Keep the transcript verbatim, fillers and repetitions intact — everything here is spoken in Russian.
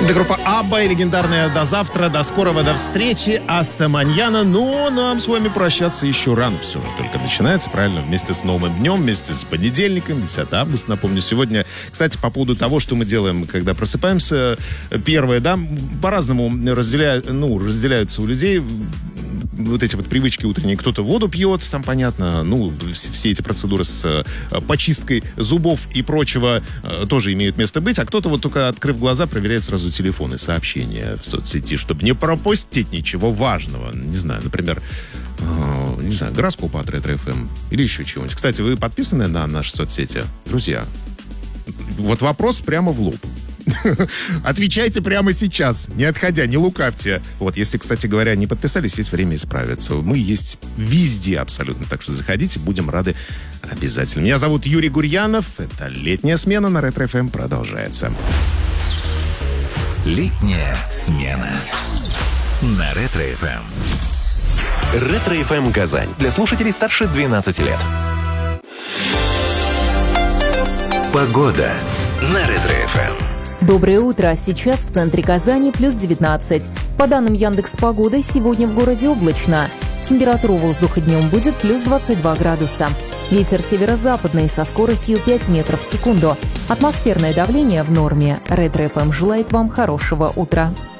Это группа Абба и легендарная «До завтра», «До скорого», «До встречи», «Аста маньяна». Но нам с вами прощаться еще рано. Все же только начинается, правильно? Вместе с новым днем, вместе с понедельником, десятого августа, напомню, сегодня. Кстати, по поводу того, что мы делаем, когда просыпаемся, первое, да, по-разному разделяют, ну, разделяются у людей вот эти вот привычки утренние. Кто-то воду пьет, там понятно, ну, все эти процедуры с почисткой зубов и прочего тоже имеют место быть, а кто-то вот только открыв глаза, проверяет сразу телефон и сообщения в соцсети, чтобы не пропустить ничего важного. Не знаю, например, не знаю, гороскоп от Ретро эф эм или еще чего-нибудь. Кстати, вы подписаны на наши соцсети? Друзья, вот вопрос прямо в лоб. Отвечайте прямо сейчас, не отходя, не лукавьте. Вот, если, кстати говоря, не подписались, есть время исправиться. Мы есть везде абсолютно, так что заходите, будем рады обязательно. Меня зовут Юрий Гурьянов. Это «Летняя смена» на Ретро эф эм продолжается. «Летняя смена» на Ретро эф эм. Ретро эф эм Казань. Для слушателей старше двенадцати лет. Погода на Ретро эф эм. Доброе утро. Сейчас в центре Казани плюс девятнадцать. По данным Яндекс.Погоды, сегодня в городе облачно. Температура воздуха днем будет плюс двадцать два градуса. Ветер северо-западный со скоростью пять метров в секунду. Атмосферное давление в норме. Ретро эф эм желает вам хорошего утра.